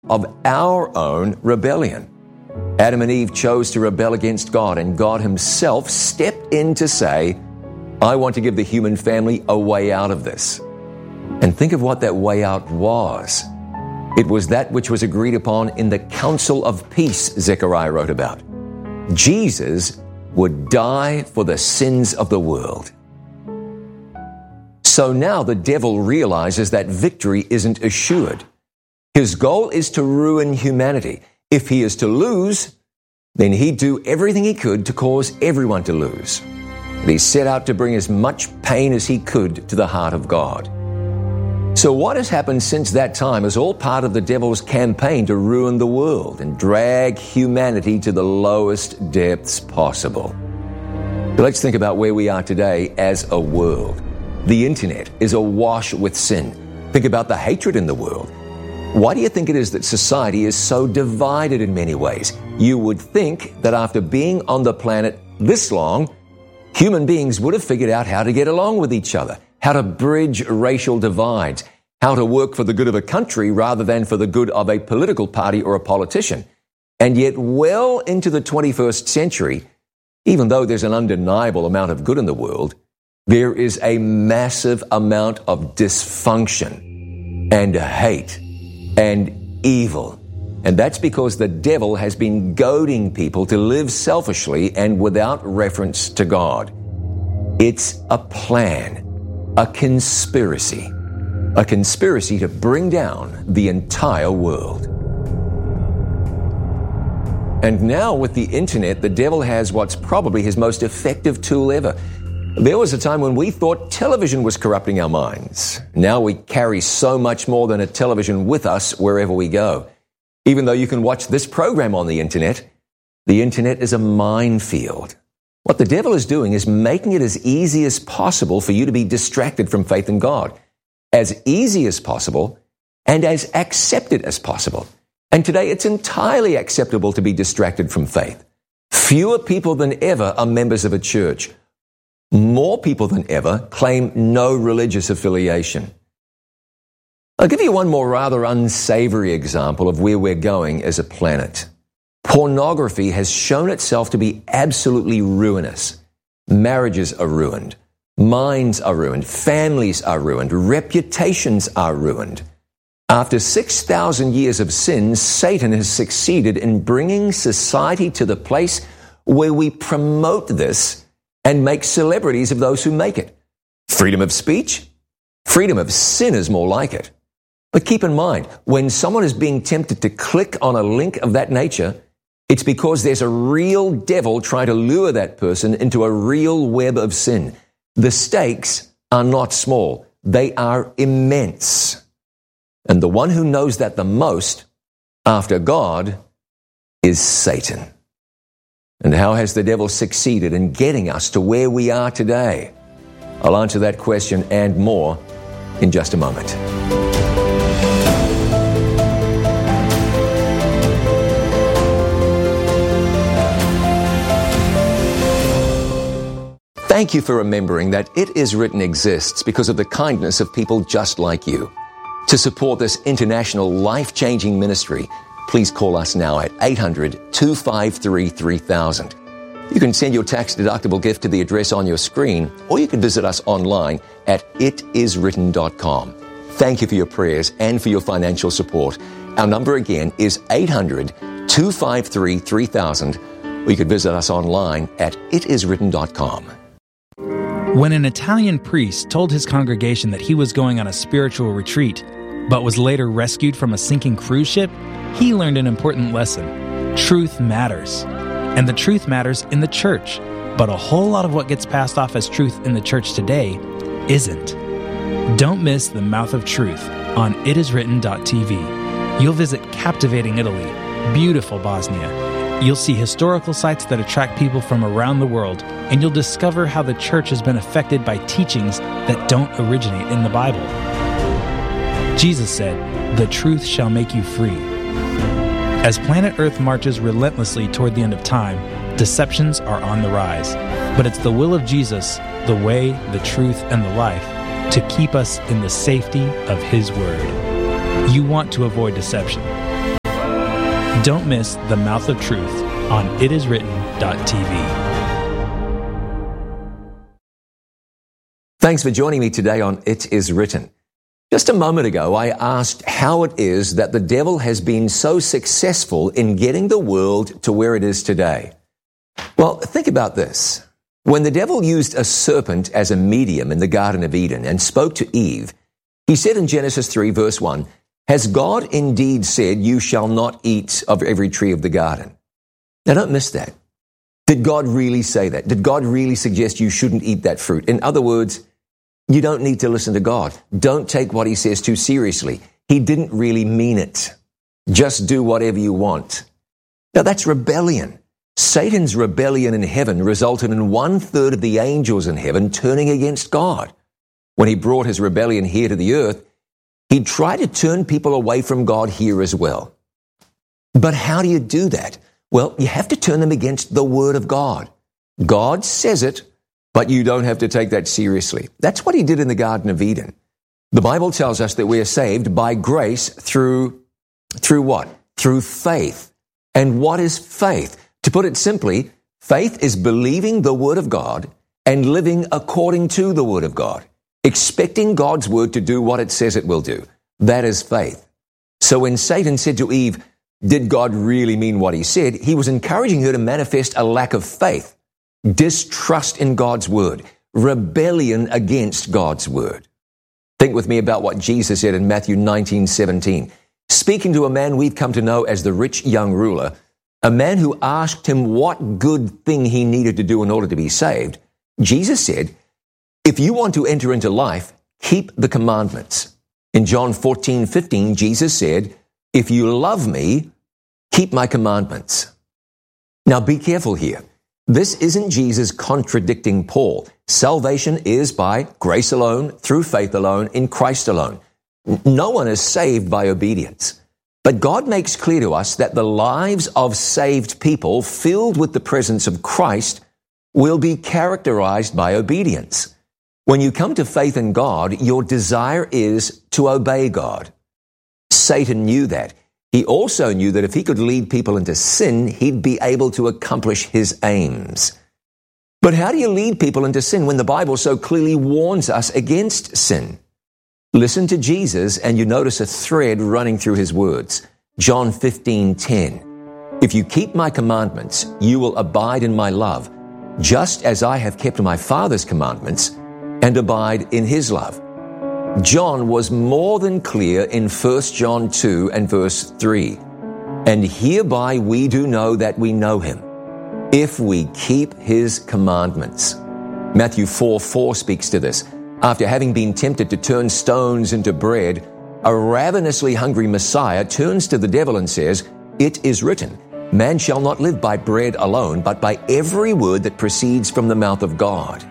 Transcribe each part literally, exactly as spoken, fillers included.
of our own rebellion. Adam and Eve chose to rebel against God, and God himself stepped in to say, I want to give the human family a way out of this. And think of what that way out was. It was that which was agreed upon in the Council of Peace Zechariah wrote about. Jesus would die for the sins of the world. So now the devil realizes that victory isn't assured. His goal is to ruin humanity. If he is to lose, then he'd do everything he could to cause everyone to lose. And he set out to bring as much pain as he could to the heart of God. So what has happened since that time is all part of the devil's campaign to ruin the world and drag humanity to the lowest depths possible. So let's think about where we are today as a world. The internet is awash with sin. Think about the hatred in the world. Why do you think it is that society is so divided in many ways? You would think that after being on the planet this long, human beings would have figured out how to get along with each other, how to bridge racial divides, how to work for the good of a country rather than for the good of a political party or a politician. And yet, well into the twenty-first century, even though there's an undeniable amount of good in the world, there is a massive amount of dysfunction and hate and evil. And that's because the devil has been goading people to live selfishly and without reference to God. It's a plan, a conspiracy, a conspiracy to bring down the entire world. And now with the internet, the devil has what's probably his most effective tool ever. There was a time when we thought television was corrupting our minds. Now we carry so much more than a television with us wherever we go. Even though you can watch this program on the internet, the internet is a minefield. What the devil is doing is making it as easy as possible for you to be distracted from faith in God. As easy as possible and as accepted as possible. And today it's entirely acceptable to be distracted from faith. Fewer people than ever are members of a church. More people than ever claim no religious affiliation. I'll give you one more rather unsavory example of where we're going as a planet. Pornography has shown itself to be absolutely ruinous. Marriages are ruined. Minds are ruined. Families are ruined. Reputations are ruined. After six thousand years of sin, Satan has succeeded in bringing society to the place where we promote this and make celebrities of those who make it. Freedom of speech? Freedom of sin is more like it. But keep in mind, when someone is being tempted to click on a link of that nature, it's because there's a real devil trying to lure that person into a real web of sin. The stakes are not small. They are immense. And the one who knows that the most, after God, is Satan. And how has the devil succeeded in getting us to where we are today? I'll answer that question and more in just a moment. Thank you for remembering that It Is Written exists because of the kindness of people just like you. To support this international life-changing ministry, please call us now at eight hundred, two five three, three thousand. You can send your tax-deductible gift to the address on your screen, or you can visit us online at it is written dot com. Thank you for your prayers and for your financial support. Our number again is eight hundred, two five three, three thousand, or you can visit us online at it is written dot com. When an Italian priest told his congregation that he was going on a spiritual retreat, but was later rescued from a sinking cruise ship, he learned an important lesson. Truth matters. And the truth matters in the church. But a whole lot of what gets passed off as truth in the church today isn't. Don't miss the Mouth of Truth on it is written dot t v. You'll visit captivating Italy, beautiful Bosnia. You'll see historical sites that attract people from around the world, and you'll discover how the church has been affected by teachings that don't originate in the Bible. Jesus said, "The truth shall make you free." As planet Earth marches relentlessly toward the end of time, deceptions are on the rise. But it's the will of Jesus, the way, the truth, and the life, to keep us in the safety of His Word. You want to avoid deception. Don't miss The Mouth of Truth on it is written dot t v. Thanks for joining me today on It Is Written. Just a moment ago, I asked how it is that the devil has been so successful in getting the world to where it is today. Well, think about this. When the devil used a serpent as a medium in the Garden of Eden and spoke to Eve, he said in Genesis three, verse one, "Has God indeed said, you shall not eat of every tree of the garden?" Now, don't miss that. Did God really say that? Did God really suggest you shouldn't eat that fruit? In other words, you don't need to listen to God. Don't take what he says too seriously. He didn't really mean it. Just do whatever you want. Now, that's rebellion. Satan's rebellion in heaven resulted in one third of the angels in heaven turning against God. When he brought his rebellion here to the earth, he tried to turn people away from God here as well. But how do you do that? Well, you have to turn them against the Word of God. God says it, but you don't have to take that seriously. That's what he did in the Garden of Eden. The Bible tells us that we are saved by grace through, through what? Through faith. And what is faith? To put it simply, faith is believing the Word of God and living according to the Word of God, expecting God's Word to do what it says it will do. That is faith. So when Satan said to Eve, did God really mean what he said? He was encouraging her to manifest a lack of faith, distrust in God's Word, rebellion against God's Word. Think with me about what Jesus said in Matthew nineteen seventeen. Speaking to a man we've come to know as the rich young ruler, a man who asked him what good thing he needed to do in order to be saved, Jesus said, if you want to enter into life, keep the commandments. In John fourteen fifteen, Jesus said, if you love me, keep my commandments. Now be careful here. This isn't Jesus contradicting Paul. Salvation is by grace alone, through faith alone, in Christ alone. No one is saved by obedience. But God makes clear to us that the lives of saved people filled with the presence of Christ will be characterized by obedience. When you come to faith in God, your desire is to obey God. Satan knew that. He also knew that if he could lead people into sin, he'd be able to accomplish his aims. But how do you lead people into sin when the Bible so clearly warns us against sin? Listen to Jesus and you notice a thread running through his words. John fifteen ten. If you keep my commandments, you will abide in my love, just as I have kept my Father's commandments and abide in his love. John was more than clear in First John two and verse three. And hereby we do know that we know him, if we keep his commandments. Matthew four four speaks to this. After having been tempted to turn stones into bread, a ravenously hungry Messiah turns to the devil and says, it is written, man shall not live by bread alone, but by every word that proceeds from the mouth of God.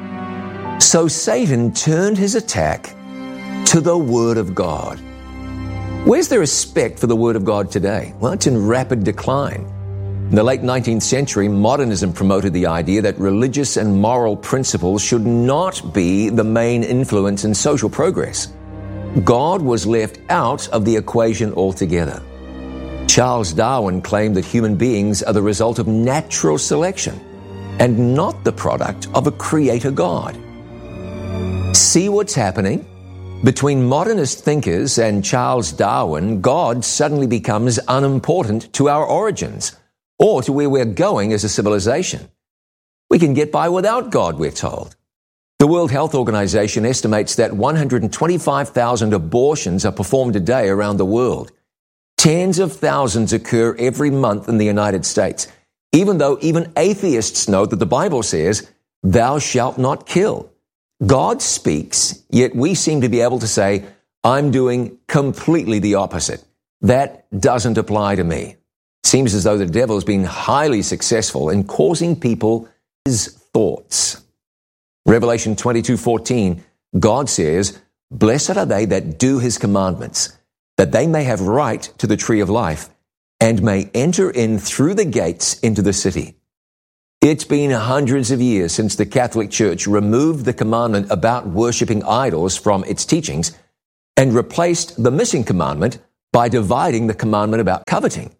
So Satan turned his attack to the Word of God. Where's the respect for the Word of God today? Well, it's in rapid decline. In the late nineteenth century, modernism promoted the idea that religious and moral principles should not be the main influence in social progress. God was left out of the equation altogether. Charles Darwin claimed that human beings are the result of natural selection and not the product of a creator God. See what's happening? Between modernist thinkers and Charles Darwin, God suddenly becomes unimportant to our origins or to where we're going as a civilization. We can get by without God, we're told. The World Health Organization estimates that one hundred twenty-five thousand abortions are performed a day around the world. Tens of thousands occur every month in the United States, even though even atheists know that the Bible says, thou shalt not kill. God speaks, yet we seem to be able to say, I'm doing completely the opposite. That doesn't apply to me. It seems as though the devil has been highly successful in causing people his thoughts. Revelation twenty-two fourteen, God says, blessed are they that do his commandments, that they may have right to the tree of life and may enter in through the gates into the city. It's been hundreds of years since the Catholic Church removed the commandment about worshiping idols from its teachings and replaced the missing commandment by dividing the commandment about coveting.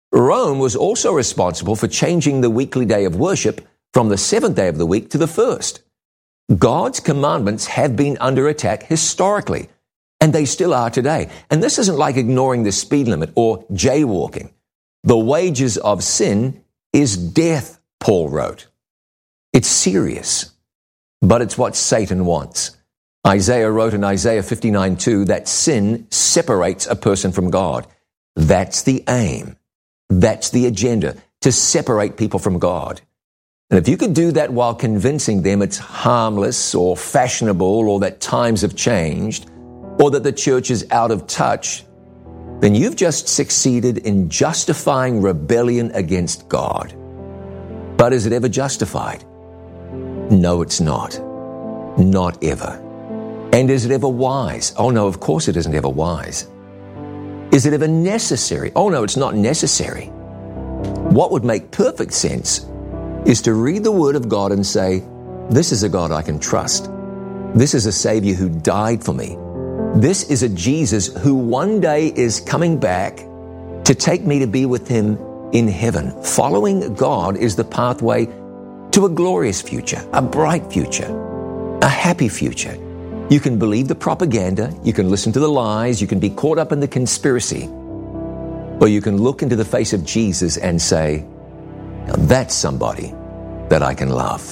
Rome was also responsible for changing the weekly day of worship from the seventh day of the week to the first. God's commandments have been under attack historically, and they still are today. And this isn't like ignoring the speed limit or jaywalking. The wages of sin is death, Paul wrote. It's serious, but it's what Satan wants. Isaiah wrote in Isaiah fifty-nine two that sin separates a person from God. That's the aim. That's the agenda, to separate people from God. And if you could do that while convincing them it's harmless or fashionable or that times have changed or that the church is out of touch, then you've just succeeded in justifying rebellion against God. But is it ever justified? No, it's not. Not ever. And is it ever wise? Oh no, of course it isn't ever wise. Is it ever necessary? Oh no, it's not necessary. What would make perfect sense is to read the Word of God and say, this is a God I can trust. This is a Savior who died for me. This is a Jesus who one day is coming back to take me to be with Him in heaven. Following God is the pathway to a glorious future, a bright future, a happy future. You can believe the propaganda, you can listen to the lies, you can be caught up in the conspiracy, or you can look into the face of Jesus and say, now that's somebody that I can love.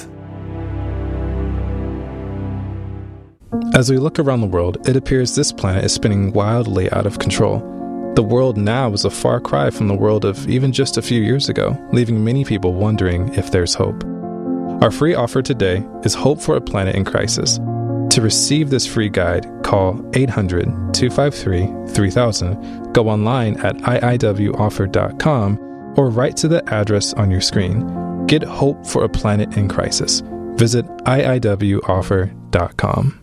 As we look around the world, it appears this planet is spinning wildly out of control. The world now is a far cry from the world of even just a few years ago, leaving many people wondering if there's hope. Our free offer today is Hope for a Planet in Crisis. To receive this free guide, call eight hundred, two five three, three thousand, go online at I I W offer dot com, or write to the address on your screen. Get Hope for a Planet in Crisis. Visit I I W offer dot com.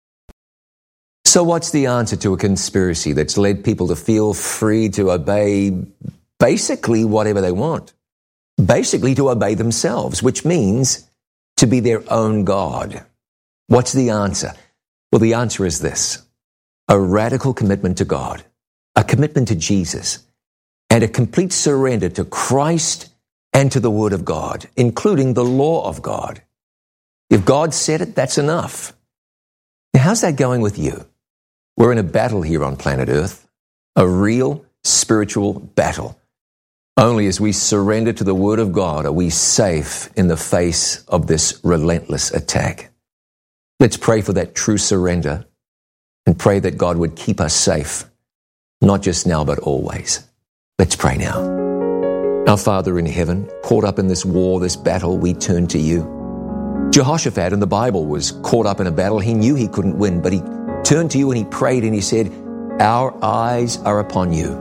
So what's the answer to a conspiracy that's led people to feel free to obey basically whatever they want? Basically to obey themselves, which means to be their own God. What's the answer? Well, the answer is this: a radical commitment to God, a commitment to Jesus, and a complete surrender to Christ and to the Word of God, including the law of God. If God said it, that's enough. Now, how's that going with you? We're in a battle here on planet Earth, a real spiritual battle. Only as we surrender to the Word of God are we safe in the face of this relentless attack. Let's pray for that true surrender and pray that God would keep us safe, not just now, but always. Let's pray now. Our Father in heaven, caught up in this war, this battle, we turn to you. Jehoshaphat in the Bible was caught up in a battle. He knew he couldn't win, but he turned to you and he prayed and he said, our eyes are upon you.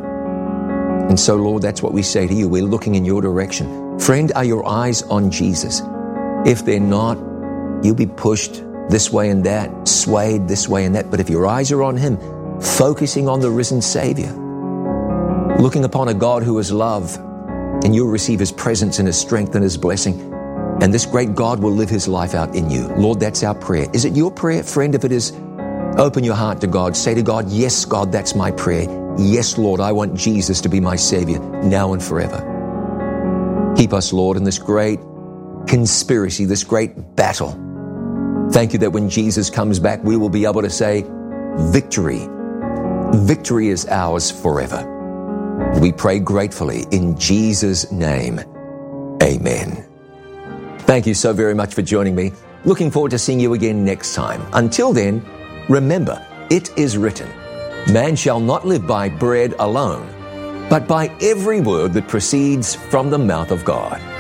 And so, Lord, that's what we say to you. We're looking in your direction. Friend, are your eyes on Jesus? If they're not, you'll be pushed this way and that, swayed this way and that. But if your eyes are on Him, focusing on the risen Savior, looking upon a God who is love, and you'll receive His presence and His strength and His blessing, and this great God will live His life out in you. Lord, that's our prayer. Is it your prayer, friend? If it is, open your heart to God. Say to God, yes, God, that's my prayer. Yes, Lord, I want Jesus to be my Savior now and forever. Keep us, Lord, in this great conspiracy, this great battle. Thank you that when Jesus comes back, we will be able to say, victory. Victory is ours forever. We pray gratefully in Jesus' name. Amen. Thank you so very much for joining me. Looking forward to seeing you again next time. Until then, remember, it is written, man shall not live by bread alone, but by every word that proceeds from the mouth of God.